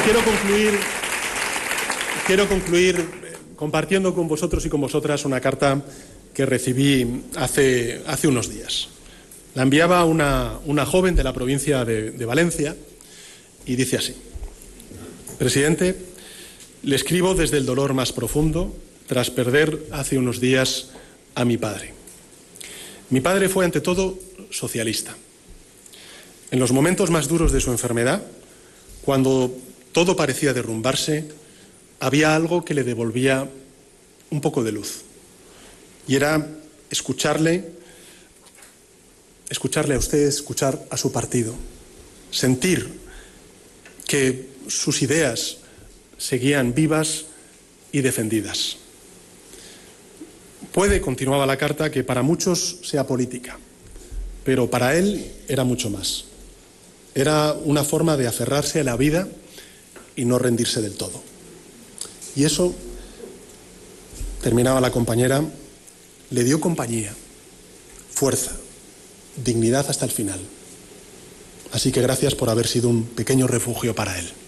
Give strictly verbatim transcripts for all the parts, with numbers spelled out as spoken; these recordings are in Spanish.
quiero concluir, quiero concluir compartiendo con vosotros y con vosotras una carta que recibí hace, hace unos días. La enviaba una, una joven de la provincia de, de Valencia y dice así: Presidente, le escribo desde el dolor más profundo tras perder hace unos días a mi padre. Mi padre fue ante todo socialista. En los momentos más duros de su enfermedad, cuando todo parecía derrumbarse, había algo que le devolvía un poco de luz. Y era escucharle, escucharle a usted, escuchar a su partido, sentir que sus ideas seguían vivas y defendidas. Puede, continuaba la carta, que para muchos sea política, pero para él era mucho más. Era una forma de aferrarse a la vida y no rendirse del todo. Y eso, terminaba la compañera, le dio compañía, fuerza, dignidad hasta el final. Así que gracias por haber sido un pequeño refugio para él.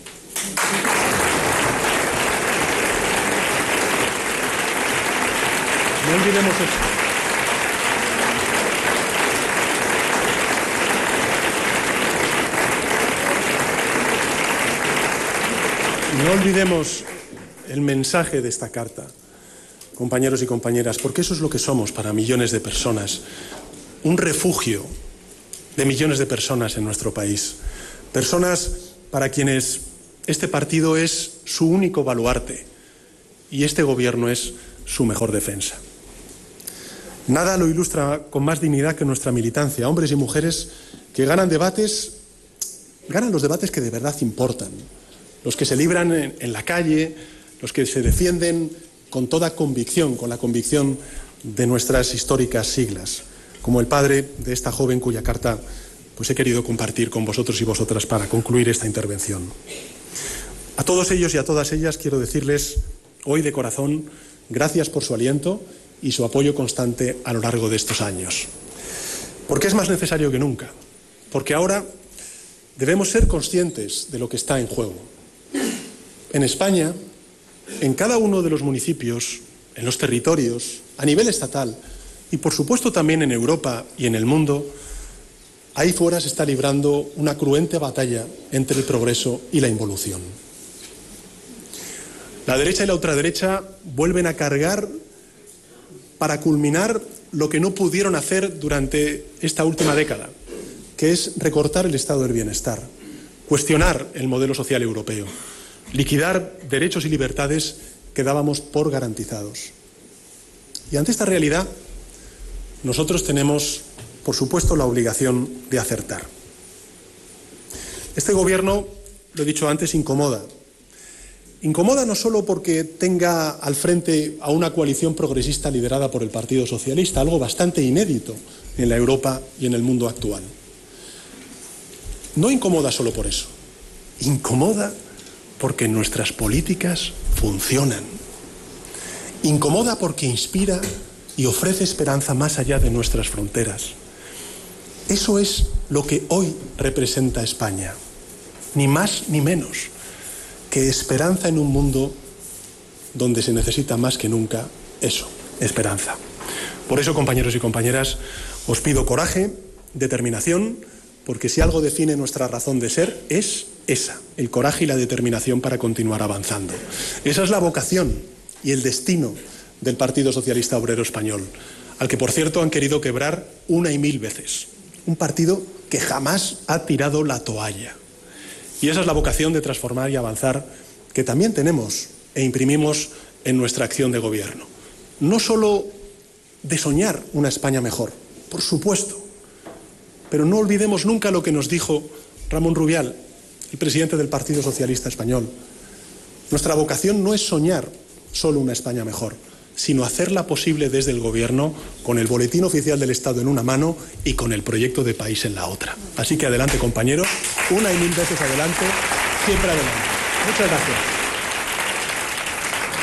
No olvidemos esto. No olvidemos el mensaje de esta carta, compañeros y compañeras, porque eso es lo que somos para millones de personas. Un refugio de millones de personas en nuestro país. Personas para quienes este partido es su único baluarte y este gobierno es su mejor defensa. Nada lo ilustra con más dignidad que nuestra militancia, hombres y mujeres que ganan debates, ganan los debates que de verdad importan, los que se libran en, en la calle, los que se defienden con toda convicción, con la convicción de nuestras históricas siglas, como el padre de esta joven cuya carta pues he querido compartir con vosotros y vosotras para concluir esta intervención. A todos ellos y a todas ellas quiero decirles hoy de corazón gracias por su aliento y su apoyo constante a lo largo de estos años. Porque es más necesario que nunca, porque ahora debemos ser conscientes de lo que está en juego. En España, en cada uno de los municipios, en los territorios, a nivel estatal y por supuesto también en Europa y en el mundo, ahí fuera se está librando una cruenta batalla entre el progreso y la involución. La derecha y la ultraderecha vuelven a cargar para culminar lo que no pudieron hacer durante esta última década, que es recortar el estado del bienestar, cuestionar el modelo social europeo, liquidar derechos y libertades que dábamos por garantizados. Y ante esta realidad, nosotros tenemos, por supuesto, la obligación de acertar. Este gobierno, lo he dicho antes, incomoda. Incomoda no solo porque tenga al frente a una coalición progresista liderada por el Partido Socialista, algo bastante inédito en la Europa y en el mundo actual. No incomoda solo por eso. Incomoda porque nuestras políticas funcionan. Incomoda porque inspira y ofrece esperanza más allá de nuestras fronteras. Eso es lo que hoy representa España. Ni más ni menos que esperanza en un mundo donde se necesita más que nunca eso, esperanza. Por eso, compañeros y compañeras, os pido coraje, determinación, porque si algo define nuestra razón de ser es esa, el coraje y la determinación para continuar avanzando. Esa es la vocación y el destino del Partido Socialista Obrero Español, al que, por cierto, han querido quebrar una y mil veces. Un partido que jamás ha tirado la toalla. Y esa es la vocación de transformar y avanzar que también tenemos e imprimimos en nuestra acción de gobierno. No solo de soñar una España mejor, por supuesto, pero no olvidemos nunca lo que nos dijo Ramón Rubial, el presidente del Partido Socialista Español. Nuestra vocación no es soñar solo una España mejor, sino hacerla posible desde el gobierno, con el boletín oficial del Estado en una mano y con el proyecto de país en la otra. Así que adelante, compañeros, una y mil veces adelante, siempre adelante. Muchas gracias.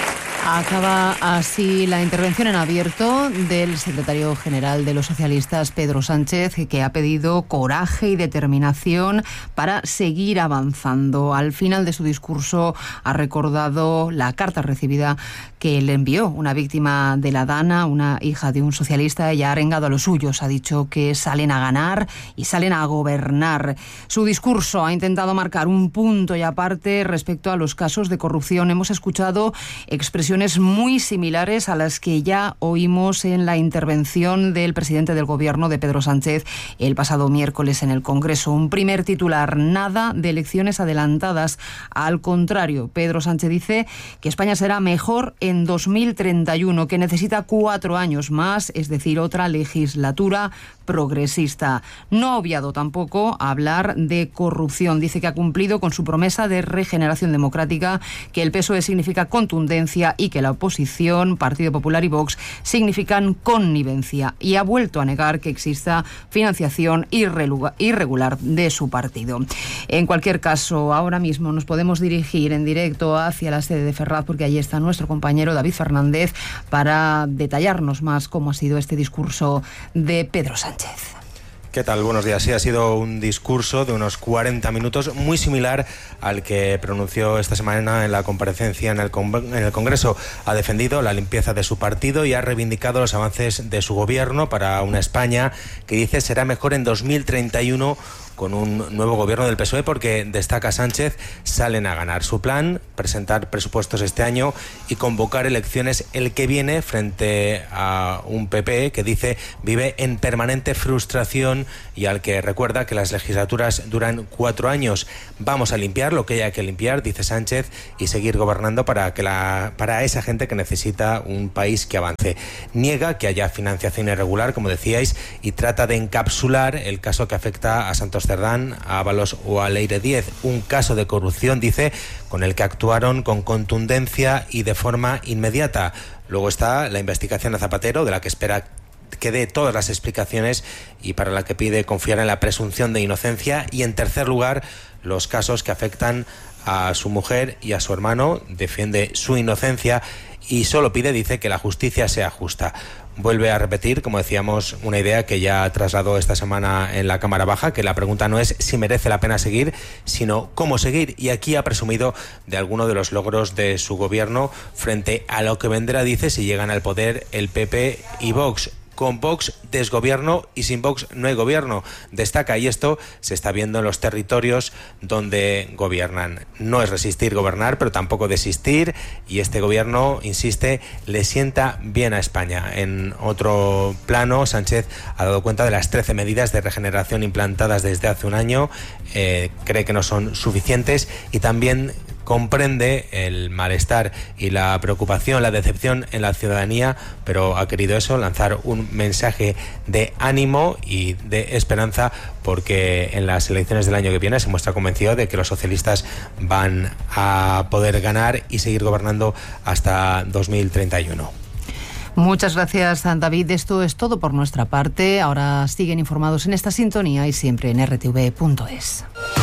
Acaba así la intervención en abierto del secretario general de los socialistas, Pedro Sánchez, que ha pedido coraje y determinación para seguir avanzando. Al final de su discurso ha recordado la carta recibida que le envió una víctima de la Dana, una hija de un socialista. Ella ha arengado a los suyos, ha dicho que salen a ganar y salen a gobernar. Su discurso ha intentado marcar un punto y aparte respecto a los casos de corrupción. Hemos escuchado expresiones muy similares a las que ya oímos en la intervención del presidente del Gobierno, de Pedro Sánchez, el pasado miércoles en el Congreso. Un primer titular: nada de elecciones adelantadas. Al contrario, Pedro Sánchez dice que España será mejor en dos mil treinta y uno, que necesita cuatro años más, es decir, otra legislatura progresista. No ha obviado tampoco hablar de corrupción. Dice que ha cumplido con su promesa de regeneración democrática, que el P S O E significa contundencia y que la oposición, Partido Popular y Vox, significan connivencia. Y ha vuelto a negar que exista financiación irregular de su partido. En cualquier caso, ahora mismo nos podemos dirigir en directo hacia la sede de Ferraz, porque allí está nuestro compañero David Fernández para detallarnos más cómo ha sido este discurso de Pedro Sánchez. ¿Qué tal? Buenos días. Sí, ha sido un discurso de unos cuarenta minutos muy similar al que pronunció esta semana en la comparecencia en el, en el Congreso. Ha defendido la limpieza de su partido y ha reivindicado los avances de su gobierno para una España que dice será mejor en dos mil treinta y uno con un nuevo gobierno del P S O E, porque, destaca Sánchez, salen a ganar. Su plan: presentar presupuestos este año y convocar elecciones el que viene, frente a un P P que dice vive en permanente frustración y al que recuerda que las legislaturas duran cuatro años. Vamos a limpiar lo que haya que limpiar, dice Sánchez, y seguir gobernando para, que la, para esa gente que necesita un país que avance. Niega que haya financiación irregular, como decíais, y trata de encapsular el caso que afecta a Santos Cerdán, a Ábalos o a Leire Díez, un caso de corrupción, dice, con el que actuaron con contundencia y de forma inmediata. Luego está la investigación a Zapatero, de la que espera que dé todas las explicaciones y para la que pide confiar en la presunción de inocencia. Y en tercer lugar, los casos que afectan a su mujer y a su hermano. Defiende su inocencia y solo pide, dice, que la justicia sea justa. Vuelve a repetir, como decíamos, una idea que ya trasladó esta semana en la Cámara Baja, que la pregunta no es si merece la pena seguir, sino cómo seguir. Y aquí ha presumido de alguno de los logros de su gobierno frente a lo que vendrá, dice, si llegan al poder el P P y Vox. Con Vox desgobierno y sin Vox no hay gobierno, destaca, y esto se está viendo en los territorios donde gobiernan. No es resistir gobernar, pero tampoco desistir, y este gobierno, insiste, le sienta bien a España. En otro plano, Sánchez ha dado cuenta de las trece medidas de regeneración implantadas desde hace un año, eh, cree que no son suficientes y también comprende el malestar y la preocupación, la decepción en la ciudadanía, pero ha querido eso, lanzar un mensaje de ánimo y de esperanza, porque en las elecciones del año que viene se muestra convencido de que los socialistas van a poder ganar y seguir gobernando hasta dos mil treinta y uno. Muchas gracias, David. Esto es todo por nuestra parte. Ahora siguen informados en esta sintonía y siempre en R T V punto es.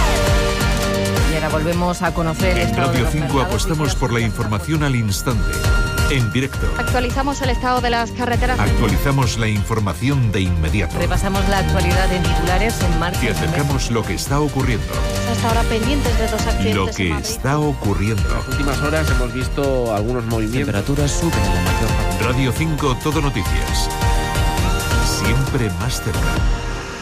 Y ahora volvemos a conocer... En Radio cinco apostamos por la información al instante, en directo. Actualizamos el estado de las carreteras. Actualizamos la información de inmediato. Repasamos la actualidad en titulares, en marcha. Te acercamos lo que está ocurriendo. Hasta ahora pendientes de dos accidentes. Lo que está ocurriendo. En las últimas horas hemos visto algunos movimientos. Temperaturas suben en la mayor parte. Radio cinco, todo noticias. Siempre más cerca.